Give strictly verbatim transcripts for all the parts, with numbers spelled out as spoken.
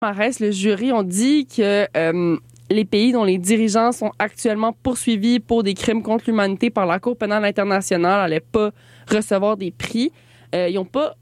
palmarès, le jury ont dit que euh, les pays dont les dirigeants sont actuellement poursuivis pour des crimes contre l'humanité par la Cour pénale internationale n'allaient pas recevoir des prix. Euh, ils n'ont pas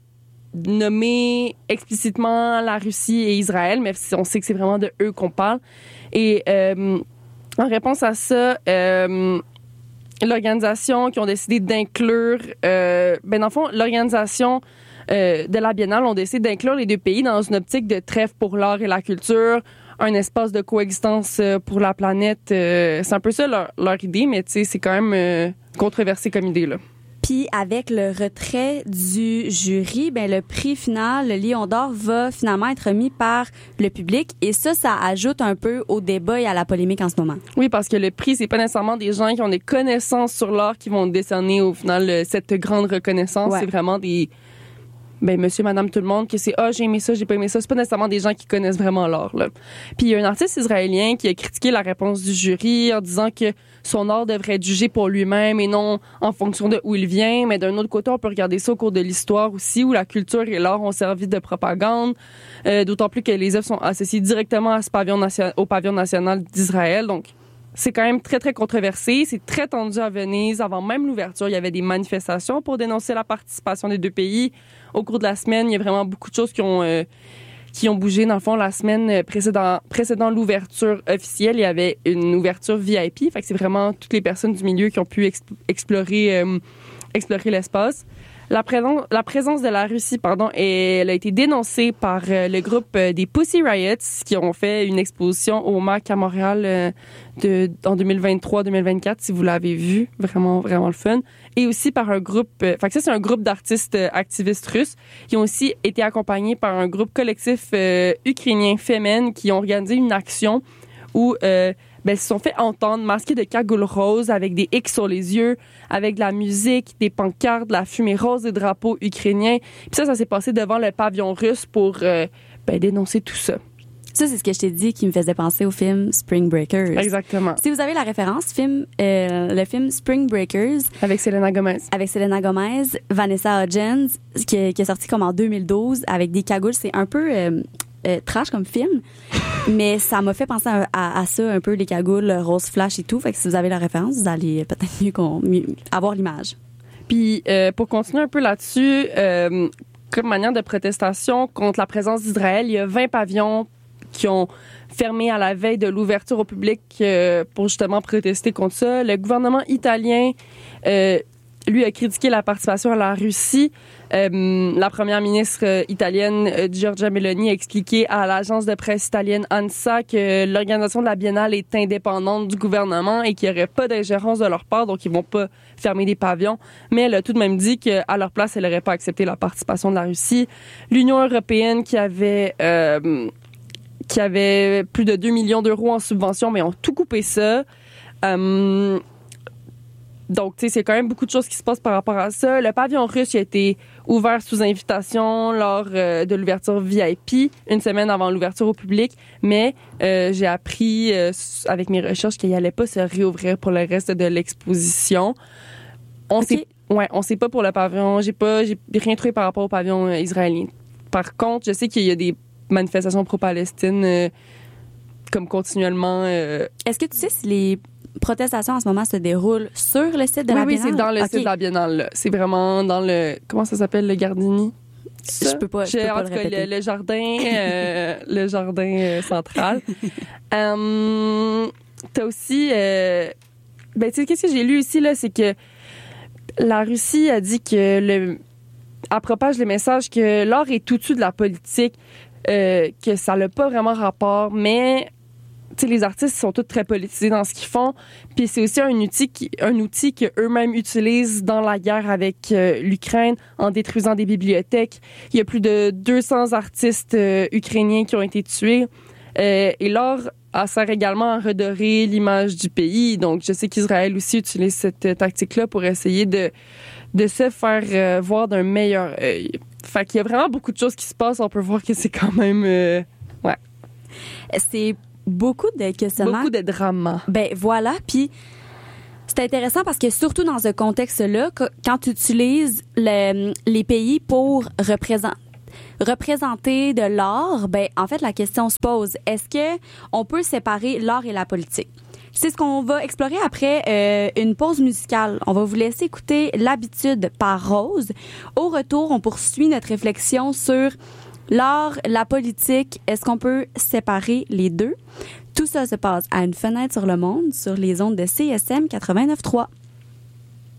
nommé explicitement la Russie et Israël, mais on sait que c'est vraiment de eux qu'on parle. Et euh, en réponse à ça, euh, l'organisation qui ont décidé d'inclure, euh, ben dans le fond, l'organisation euh, de la Biennale ont décidé d'inclure les deux pays dans une optique de trêve pour l'art et la culture, un espace de coexistence pour la planète. Euh, c'est un peu ça leur, leur idée, mais tu sais, c'est quand même euh, controversé comme idée, là. Puis avec le retrait du jury, ben le prix final, le Lion d'or, va finalement être remis par le public. Et ça, ça ajoute un peu au débat et à la polémique en ce moment. Oui, parce que le prix, c'est pas nécessairement des gens qui ont des connaissances sur l'art qui vont décerner au final cette grande reconnaissance. Ouais. C'est vraiment des... ben monsieur, madame, tout le monde, que c'est « Ah, j'ai aimé ça, j'ai pas aimé ça ». C'est pas nécessairement des gens qui connaissent vraiment l'art, là. Puis il y a un artiste israélien qui a critiqué la réponse du jury en disant que son art devrait être jugé pour lui-même et non en fonction de où il vient. Mais d'un autre côté, on peut regarder ça au cours de l'histoire aussi, où la culture et l'art ont servi de propagande, euh, d'autant plus que les œuvres sont associées directement à ce pavillon nation- au pavillon national d'Israël. Donc, c'est quand même très, très controversé. C'est très tendu à Venise. Avant même l'ouverture, il y avait des manifestations pour dénoncer la participation des deux pays. Au cours de la semaine, il y a vraiment beaucoup de choses qui ont, euh, qui ont bougé. Dans le fond, la semaine précédant, précédant l'ouverture officielle, il y avait une ouverture V I P. Fait que c'est vraiment toutes les personnes du milieu qui ont pu exp- explorer, euh, explorer l'espace. La, présence, la présence de la Russie, pardon, elle a été dénoncée par euh, le groupe euh, des Pussy Riots qui ont fait une exposition au M A C à Montréal euh, de, en deux mille vingt-trois deux mille vingt-quatre, si vous l'avez vu. Vraiment, vraiment le fun. Et aussi par un groupe, euh, fait que ça, c'est un groupe d'artistes euh, activistes russes qui ont aussi été accompagnés par un groupe collectif euh, ukrainien Femen qui ont organisé une action où euh, ben, ils se sont fait entendre masqués de cagoules roses avec des X sur les yeux, avec de la musique, des pancartes, de la fumée rose des drapeaux ukrainiens. Puis ça, ça s'est passé devant le pavillon russe pour euh, ben, dénoncer tout ça. Ça, c'est ce que je t'ai dit qui me faisait penser au film Spring Breakers. Exactement. Si vous avez la référence, film, euh, le film Spring Breakers. Avec Selena Gomez. Avec Selena Gomez, Vanessa Hudgens, qui, qui est sorti comme en deux mille douze, avec des cagoules. C'est un peu euh, euh, trash comme film, mais ça m'a fait penser à, à, à ça, un peu les cagoules, rose flash et tout. Fait que si vous avez la référence, vous allez peut-être mieux, qu'on, mieux avoir l'image. Puis, euh, pour continuer un peu là-dessus, euh, comme manière de protestation contre la présence d'Israël, il y a vingt pavillons qui ont fermé à la veille de l'ouverture au public euh, pour justement protester contre ça. Le gouvernement italien, euh, lui, a critiqué la participation à la Russie. Euh, la première ministre euh, italienne, euh, Giorgia Meloni, a expliqué à l'agence de presse italienne ANSA que l'organisation de la Biennale est indépendante du gouvernement et qu'il n'y aurait pas d'ingérence de leur part, donc ils vont pas fermer des pavillons. Mais elle a tout de même dit qu'à leur place, elle n'aurait pas accepté la participation de la Russie. L'Union européenne, qui avait... Euh, qui avait plus de deux millions d'euros en subventions, mais ont tout coupé ça. Euh, donc, tu sais, c'est quand même beaucoup de choses qui se passent par rapport à ça. Le pavillon russe a été ouvert sous invitation lors euh, de l'ouverture V I P, une semaine avant l'ouverture au public, mais euh, j'ai appris euh, avec mes recherches qu'il n'allait pas se réouvrir pour le reste de l'exposition. On okay. sait, ouais, on sait pas pour le pavillon. J'ai pas, j'ai rien trouvé par rapport au pavillon euh, israélien. Par contre, je sais qu'il y a des manifestations pro-Palestine euh, comme continuellement. Euh... Est-ce que tu sais si les protestations en ce moment se déroulent sur le site de oui, la oui, Biennale? Oui, c'est dans le okay. site de la Biennale. Là. C'est vraiment dans le... Comment ça s'appelle, le Gardini? Ça? Je peux pas, je peux en pas tout le cas, répéter. Le, le jardin, euh, le jardin euh, central. euh, t'as aussi... Euh, ben, tu sais, qu'est-ce que j'ai lu ici, là, c'est que la Russie a dit que le... Elle propage le message que l'art est au-dessus de la politique. Euh, que ça n'a pas vraiment rapport, mais tu sais, les artistes sont tous très politisés dans ce qu'ils font, puis c'est aussi un outil qui, un outil qu'eux-mêmes utilisent dans la guerre avec euh, l'Ukraine en détruisant des bibliothèques. Il y a plus de deux cents artistes euh, ukrainiens qui ont été tués, euh, et l'art sert également à redorer l'image du pays. Donc, je sais qu'Israël aussi utilise cette euh, tactique-là pour essayer de de se faire euh, voir d'un meilleur œil. Fait qu'il y a vraiment beaucoup de choses qui se passent. On peut voir que c'est quand même... Euh, ouais. C'est beaucoup de questionnements. Beaucoup de drama. Ben voilà, puis c'est intéressant parce que surtout dans ce contexte-là, quand tu utilises le, les pays pour représenter représenter de l'art, ben en fait la question se pose, est-ce que on peut séparer l'art et la politique? C'est ce qu'on va explorer après euh, une pause musicale. On va vous laisser écouter L'habitude par Rose. Au retour, on poursuit notre réflexion sur l'art, la politique. Est-ce qu'on peut séparer les deux? Tout ça se passe à Une fenêtre sur le monde sur les ondes de C S M quatre-vingt-neuf trois.